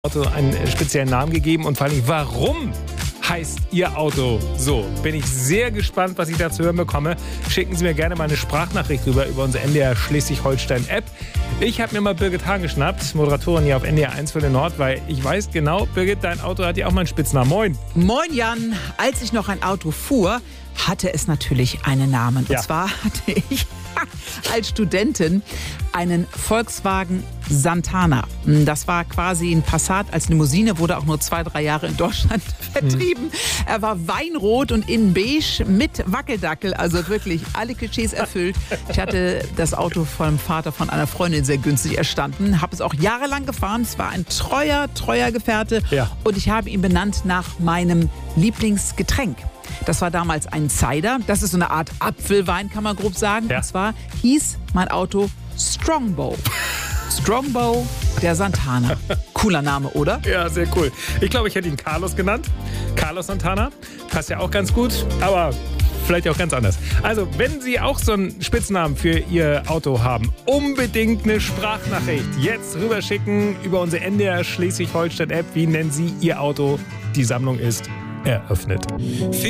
Auto einen speziellen Namen gegeben und vor allem, warum heißt Ihr Auto so? Bin ich sehr gespannt, was ich da zu hören bekomme. Schicken Sie mir gerne mal eine Sprachnachricht rüber über unsere NDR Schleswig-Holstein-App. Ich habe mir mal Birgit Hahn geschnappt, Moderatorin hier auf NDR 1 für den Nord, weil ich weiß genau, Birgit, dein Auto hat ja auch mal einen Spitznamen. Moin. Moin Jan, als ich noch ein Auto fuhr, hatte es natürlich einen Namen. Und zwar hatte ich als Studentin einen Volkswagen Santana. Das war quasi ein Passat als Limousine, wurde auch nur 2-3 Jahre in Deutschland vertrieben. Er war weinrot und innen beige mit Wackeldackel, also wirklich alle Klischees erfüllt. Ich hatte das Auto vom Vater von einer Freundin sehr günstig erstanden, habe es auch jahrelang gefahren. Es war ein treuer Gefährte und ich habe ihn benannt nach meinem Lieblingsgetränk. Das war damals ein Cider. Das ist so eine Art Apfelwein, kann man grob sagen. Und zwar hieß mein Auto Strongbow. Strongbow, der Santana. Cooler Name, oder? Ja, sehr cool. Ich glaube, ich hätte ihn Carlos genannt. Carlos Santana. Passt ja auch ganz gut, aber vielleicht auch ganz anders. Also, wenn Sie auch so einen Spitznamen für Ihr Auto haben, unbedingt eine Sprachnachricht jetzt rüberschicken über unsere NDR Schleswig-Holstein-App. Wie nennen Sie Ihr Auto? Die Sammlung ist eröffnet.